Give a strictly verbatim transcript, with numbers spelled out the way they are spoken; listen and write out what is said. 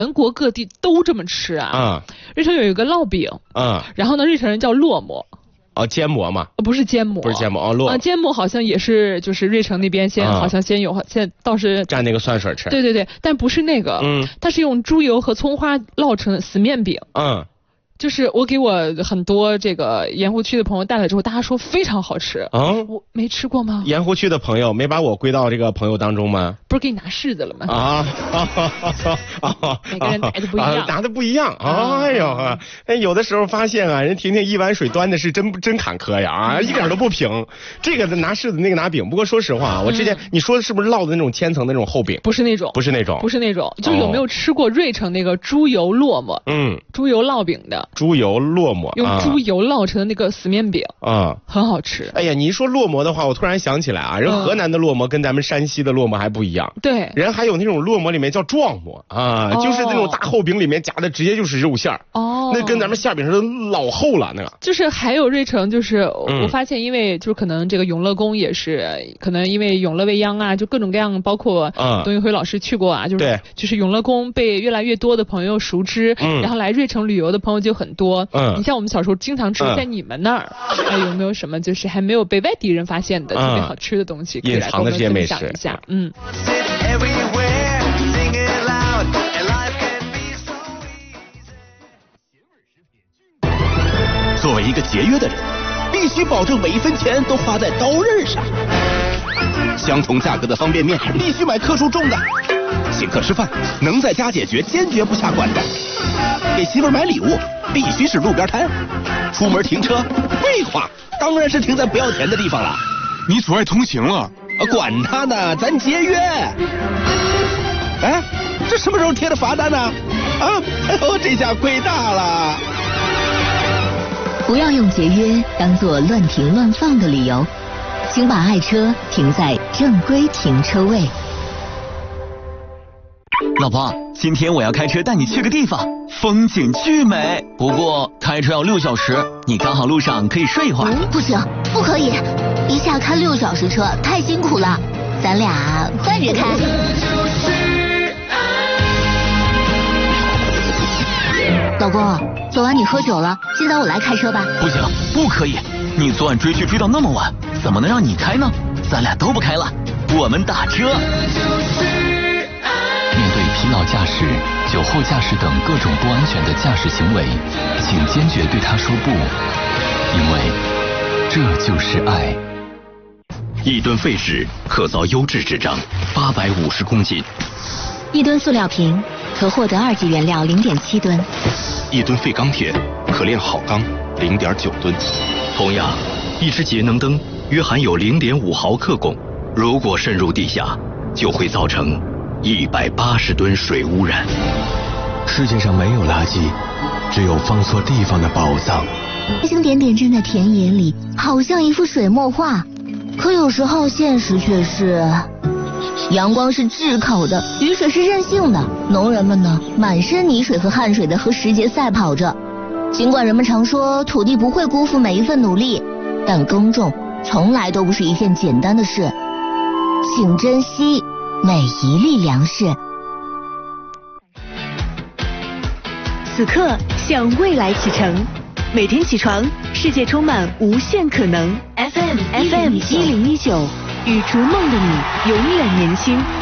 全国各地都这么吃啊。 啊、 嗯，瑞城有一个烙饼， 嗯， 然后呢，瑞城人叫烙馍。 哦，煎馍嘛？ 不是煎馍， 不是煎馍，哦，烙。 啊，煎馍好像也是，就是瑞城那边先、嗯、好像先有，现在倒是蘸那个蒜水吃。 对对对，但不是那个，嗯，它是用猪油和葱花烙成的死面饼。嗯。就是我给我很多这个盐湖区的朋友带来之后，大家说非常好吃。嗯，我没吃过吗？ 盐湖区的朋友没把我归到这个朋友当中吗？ 不是给你拿柿子了吗？ 啊啊！每个人拿的不一样， 啊、拿的不一样。哎呦啊！哎，有的时候发现啊，人婷婷一碗水端的是真真坎坷呀啊，一点都不平。这个拿柿子，那个拿饼。不过说实话，我之前、嗯、你说的是不是烙的那种千层的那种厚饼？ 不是那种， 不是那种， 不是那种。就有没有吃过瑞城那个猪油烙馍？嗯，猪油烙饼的。 猪油烙馍， 用猪油烙成的那个死面饼啊，很好吃。 哎呀，你一说烙馍的话，我突然想起来啊，人河南的烙馍跟咱们山西的烙馍还不一样。 对， 人还有那种烙馍里面叫壮馍啊，哦、就是那种大厚饼里面夹的直接就是肉馅儿。哦，那跟咱们馅饼似的老厚了那个。 就是还有瑞城，就是我发现，因为就可能这个永乐宫也是，可能因为永乐未央啊，就各种各样，包括董宇辉老师去过啊，就是就是永乐宫被越来越多的朋友熟知，嗯、然后来瑞城旅游的朋友就很多。嗯，你像我们小时候经常吃，在你们那儿，哎、嗯，有没有什么就是还没有被外地人发现的、嗯、特别好吃的东西，可以来跟我们分享一下？嗯。 作为一个节约的人，必须保证每一分钱都花在刀刃上。相同价格的方便面，必须买克数重的。请客吃饭，能在家解决，坚决不下馆子。给媳妇儿买礼物，必须是路边摊。出门停车，废话，当然是停在不要钱的地方了。 你阻碍通行了？ 管他呢，咱节约。哎，这什么时候贴的罚单呢？啊，哎呦，这下亏大了。 不要用节约当做乱停乱放的理由，请把爱车停在正规停车位。 老婆，今天我要开车带你去个地方，风景巨美。不过开车要六小时，你刚好路上可以睡一会儿。 嗯、不行，不可以，一下开六小时车太辛苦了，咱俩换着开。老公，昨晚你喝酒了，现在我来开车吧。 不行，不可以，你昨晚追剧追到那么晚，怎么能让你开呢？咱俩都不开了，我们打车。 面对疲劳驾驶、酒后驾驶等各种不安全的驾驶行为，请坚决对他说不，因为这就是爱。 一吨废纸可造优质纸张八百五十公斤， 一吨塑料瓶可获得二级原料零点七吨， 一吨废钢铁可炼好钢零点九吨。同样，一只节能灯约含有零点五毫克汞，如果渗入地下，就会造成一百八十吨水污染。 世界上没有垃圾，只有放错地方的宝藏。 星星点点站在田野里，好像一幅水墨画，可有时候现实却是，阳光是炙烤的，雨水是任性的，农人们呢，满身泥水和汗水的和时节赛跑着。尽管人们常说土地不会辜负每一份努力，但耕种从来都不是一件简单的事，请珍惜每一粒粮食。 此刻向未来启程，每天起床，世界充满无限可能。F M F M 一零一九，与逐梦的你永远年轻。